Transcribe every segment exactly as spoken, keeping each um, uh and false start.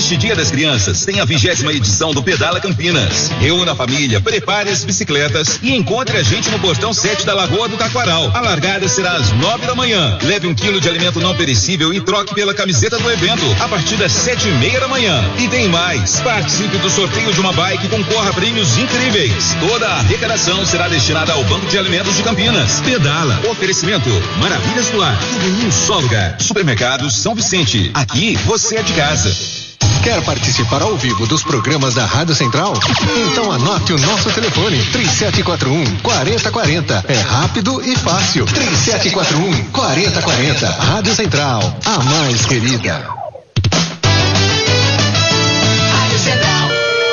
Neste Dia das Crianças, tem a vigésima edição do Pedala Campinas. Reúna a família, prepare as bicicletas e encontre a gente no portão sete da Lagoa do Taquaral. A largada será às nove da manhã. Leve um quilo de alimento não perecível e troque pela camiseta do evento a partir das sete e meia da manhã. E tem mais. Participe do sorteio de uma bike e concorra a prêmios incríveis. Toda a arrecadação será destinada ao Banco de Alimentos de Campinas. Pedala. Oferecimento Maravilhas do Lar. Tudo em um só lugar. Supermercados São Vicente. Aqui você é de casa. Quer participar ao vivo dos programas da Rádio Central? Então anote o nosso telefone três sete quatro um, quatro zero quatro zero. É rápido e fácil. três sete quatro um, quatro zero quatro zero. Rádio Central, a mais querida. Rádio Central.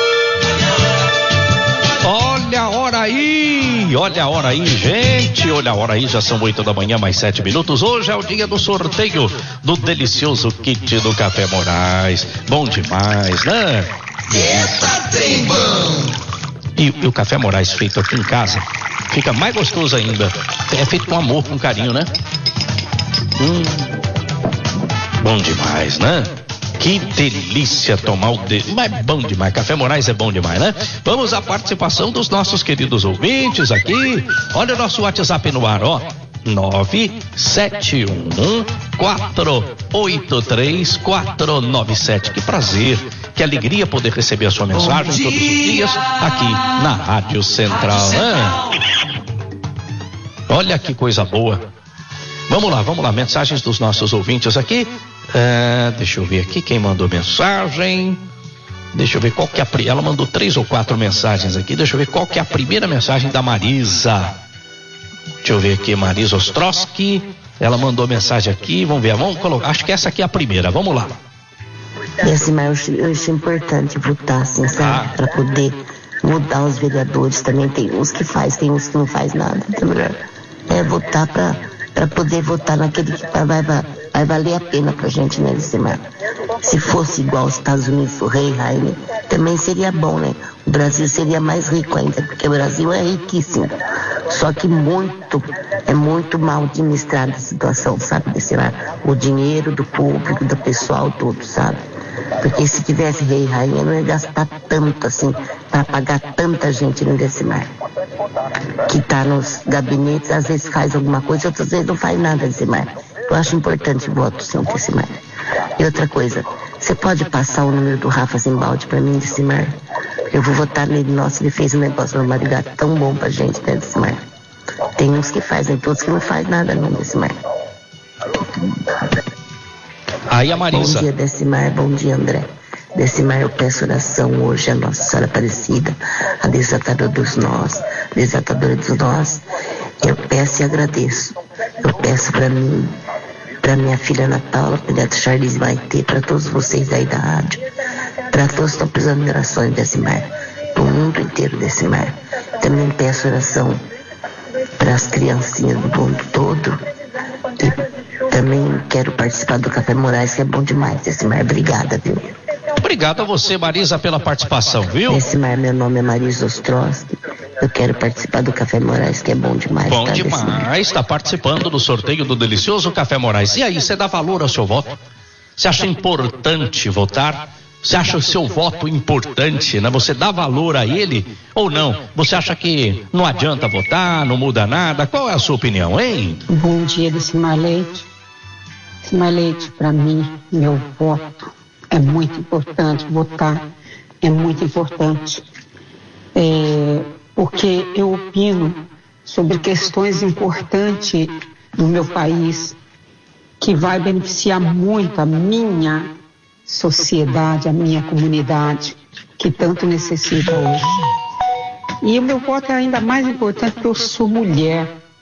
Olha a hora aí, olha a hora aí, gente, olha a hora aí, já são oito da manhã, mais sete minutos. Hoje é o dia do sorteio do delicioso kit do Café Moraes. Bom demais, né? Eita, trem bom! E, e o Café Moraes feito aqui em casa fica mais gostoso ainda. É feito com amor, com carinho, né? Hum, bom demais, né? Que delícia tomar o dedo. Mas é bom demais. Café Moraes é bom demais, né? Vamos à participação dos nossos queridos ouvintes aqui. Olha o nosso WhatsApp no ar, ó. nove sete um um, quatro oito três, quatro nove sete. Que prazer, que alegria poder receber a sua mensagem todos os dias aqui na Rádio Central, né? Olha que coisa boa. Vamos lá, vamos lá, mensagens dos nossos ouvintes aqui. Uh, deixa eu ver aqui quem mandou mensagem. Deixa eu ver qual que é a. Ela mandou três ou quatro mensagens aqui. Deixa eu ver qual que é a primeira mensagem da Marisa. Deixa eu ver aqui, Marisa Ostrowski. Ela mandou mensagem aqui. Vamos ver, vamos colocar. Acho que essa aqui é a primeira. Vamos lá. E assim, mas eu acho importante votar, assim, sabe? Ah. Para poder mudar os vereadores. Também tem uns que faz, tem uns que não faz nada. Então, é votar para para poder votar naquele que vai, vai, vai valer a pena pra gente, né, Lucimar? Se fosse igual aos Estados Unidos, o rei, rainha, também seria bom, né? O Brasil seria mais rico ainda, porque o Brasil é riquíssimo. Só que muito, é muito mal administrada a situação, sabe, Lucimar? O dinheiro do público, do pessoal todo, sabe? Porque se tivesse rei e rainha, não ia gastar tanto assim, para pagar tanta gente no Decimar. Que tá nos gabinetes, às vezes faz alguma coisa, outras vezes não faz nada, Decimar. Eu acho importante o voto, sim, Decimar. E outra coisa, você pode passar o número do Rafa Zimbaldi para mim, Decimar? Eu vou votar nele. Nossa, ele fez um negócio no Marigá tão bom pra gente, né, Decimar? Tem uns que fazem, tem outros que não faz nada, não, Decimar. Aí a Marisa. Bom dia, Decimar, bom dia, André. Decimar, eu peço oração hoje a Nossa Senhora Aparecida, a desatadora dos nós, desatadora dos nós. Eu peço e agradeço. Eu peço para mim, para minha filha Ana Paula, para o neto Charles Maitê, para todos vocês aí da rádio, para todos que estão precisando de orações, Decimar, para o mundo inteiro, Decimar. Também peço oração para as criancinhas do mundo todo. E também quero participar do Café Moraes, que é bom demais, Decimar. Obrigada, viu? Obrigado a você, Marisa, pela participação, viu? Decimar, meu nome é Marisa Ostrowski. Eu quero participar do Café Moraes, que é bom demais. Bom tá, demais, está participando do sorteio do delicioso Café Moraes. E aí, você dá valor ao seu voto? Você acha importante votar? Você acha o seu voto importante, né? Você dá valor a ele ou não? Você acha que não adianta votar, não muda nada? Qual é a sua opinião, hein? Bom dia, Decimar Leite. Decimar Leite, para mim, meu voto é muito importante. Votar é muito importante. É, porque eu opino sobre questões importantes do meu país que vai beneficiar muito a minha sociedade, a minha comunidade, que tanto necessita hoje. E o meu voto é ainda mais importante porque eu sou mulher.